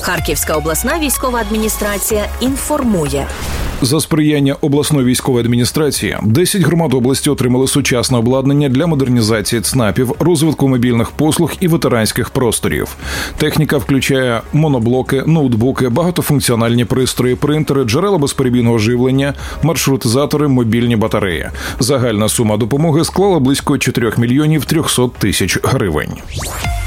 Харківська обласна військова адміністрація інформує. За сприяння обласної військової адміністрації 10 громад області отримали сучасне обладнання для модернізації ЦНАПів, розвитку мобільних послуг і ветеранських просторів. Техніка включає моноблоки, ноутбуки, багатофункціональні пристрої, принтери, джерела безперебійного живлення, маршрутизатори, мобільні батареї. Загальна сума допомоги склала близько 4 мільйонів 300 тисяч гривень.